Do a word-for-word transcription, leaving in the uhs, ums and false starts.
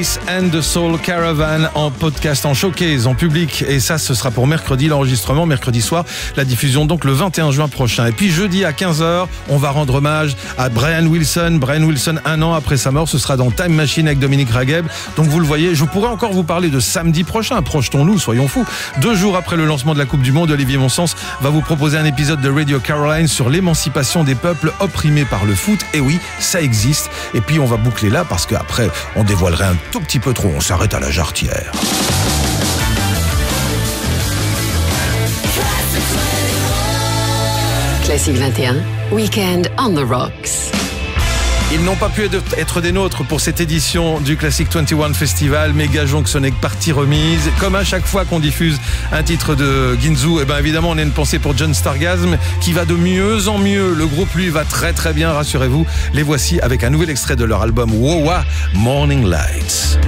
And the Soul Caravan en podcast, en showcase, en public, et ça ce sera pour mercredi, l'enregistrement mercredi soir, la diffusion donc le vingt et un juin prochain. Et puis jeudi à quinze heures, on va rendre hommage à Brian Wilson. Brian Wilson, un an après sa mort, ce sera dans Time Machine avec Dominique Ragheb. Donc vous le voyez, je pourrais encore vous parler de samedi prochain, projetons-nous, soyons fous. Deux jours après le lancement de la Coupe du Monde, Olivier Monsens va vous proposer un épisode de Radio Caroline sur l'émancipation des peuples opprimés par le foot. Et oui, ça existe. Et puis on va boucler là parce qu'après on dévoilerait un tout petit peu trop, on s'arrête à la jarretière. Classique vingt et un, Weekend on the Rocks. Ils n'ont pas pu être des nôtres pour cette édition du Classic vingt et un Festival, mais gageons que ce n'est que partie remise. Comme à chaque fois qu'on diffuse un titre de Ginzu, et bien évidemment on a une pensée pour John Stargasm qui va de mieux en mieux. Le groupe lui va très très bien, rassurez-vous. Les voici avec un nouvel extrait de leur album Wowa, Morning Lights.